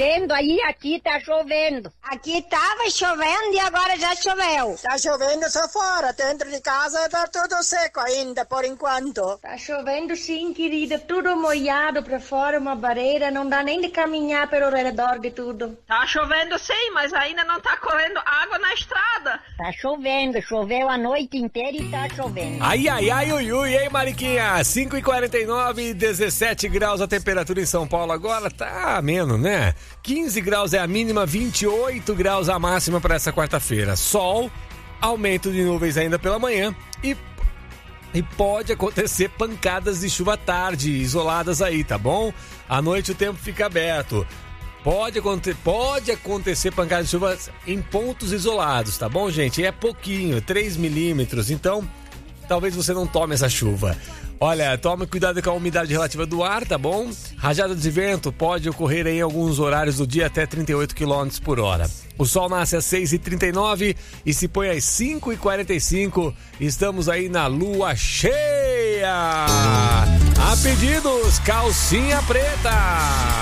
chovendo aí, aqui tá chovendo. Aqui tava chovendo e agora já choveu. Tá chovendo só fora, dentro de casa tá tudo seco ainda, por enquanto. Tá chovendo sim, querida, tudo molhado pra fora, uma barreira, não dá nem de caminhar pelo redor de tudo. Tá chovendo sim, mas ainda não tá correndo água na estrada. Tá chovendo, choveu a noite inteira e tá chovendo. Ai, ai, ai, ui, ui, hein, Mariquinha? 5h49, 17 graus a temperatura em São Paulo agora, tá ameno, né? 15 graus é a mínima, 28 graus a máxima para essa quarta-feira. Sol, aumento de nuvens ainda pela manhã e pode acontecer pancadas de chuva à tarde, isoladas aí, tá bom? À noite o tempo fica aberto. Pode acontecer pancada de chuva em pontos isolados, tá bom, gente? É pouquinho, 3 milímetros, então talvez você não tome essa chuva. Olha, tome cuidado com a umidade relativa do ar, tá bom? Rajada de vento pode ocorrer em alguns horários do dia até 38 km por hora. O sol nasce às 6h39 e se põe às 5h45. Estamos aí na lua cheia. A pedidos, calcinha preta.